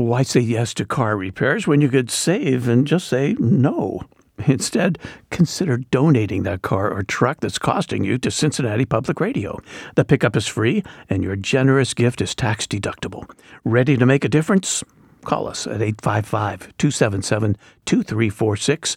Why say yes to car repairs when you could save and just say no? Instead, consider donating that car or truck that's costing you to Cincinnati Public Radio. The pickup is free, and your generous gift is tax-deductible. Ready to make a difference? Call us at 855-277-2346